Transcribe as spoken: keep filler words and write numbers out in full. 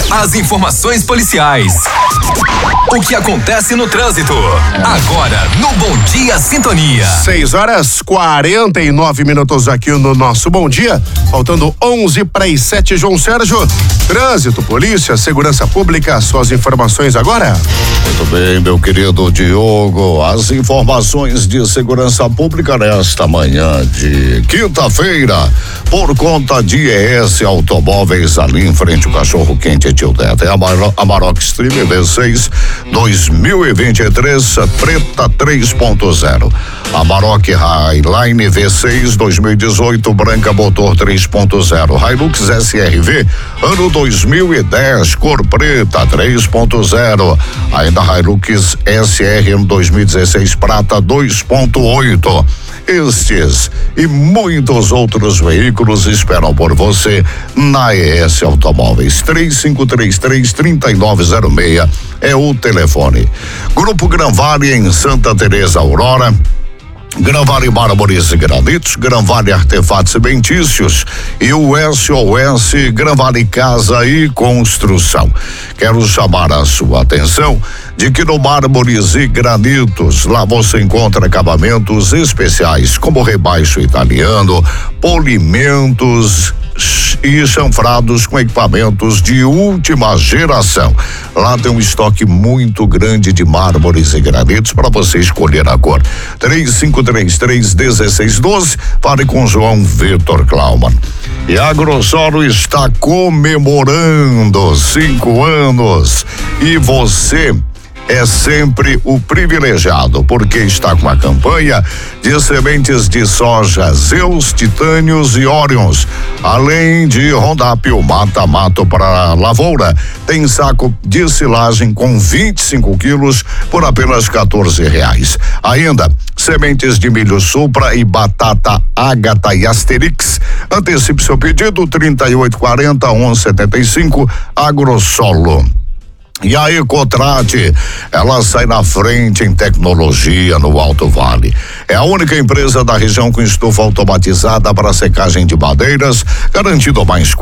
As informações policiais. O que acontece no trânsito? Agora, no Bom Dia Sintonia. seis horas quarenta e nove minutos aqui no nosso Bom Dia. Faltando onze para as sete, João Sérgio. Trânsito, polícia, segurança pública, suas informações agora. Muito bem, meu querido Diogo. As informações de segurança pública nesta manhã de quinta-feira, por conta de I E S Automóveis, ali em frente ao Cachorro Quente Tio Neto. É a Amarok Stream V seis dois mil e vinte e três preta três ponto zero. Amarok Highline V seis dois mil e dezoito branca motor três ponto zero. Hilux S R V ano dois mil e dez cor preta três ponto zero. Ainda Hilux S R ano dois mil e dezesseis prata dois ponto oito. Estes e muitos outros veículos esperam por você na I E S Automóveis. três cinco três três, três nove zero seis é o telefone. Grupo Granvale em Santa Teresa Aurora. Granvale Mármores e Granitos, Granvale Artefatos Cimentícios e o S O S Granvale Casa e Construção. Quero chamar a sua atenção de que no Mármores e Granitos, lá você encontra acabamentos especiais como rebaixo italiano, polimentos e chanfrados com equipamentos de última geração. Lá tem um estoque muito grande de mármores e granitos para você escolher a cor. três cinco três três, um seis um dois, fale com João Vitor Klauman. E a Grossoro está comemorando cinco anos e você é sempre o privilegiado, porque está com a campanha de sementes de soja Zeus, Titânios e Orions, além de Rondápio Mata-Mato para lavoura. Tem saco de silagem com vinte e cinco quilos por apenas quatorze reais. Ainda sementes de milho Supra e batata Ágata e Asterix. Antecipe seu pedido trinta e oito quarenta, onze setenta e cinco, Agrosolo. E a Ecotrate, ela sai na frente em tecnologia no Alto Vale. É a única empresa da região com estufa automatizada para secagem de madeiras, garantindo mais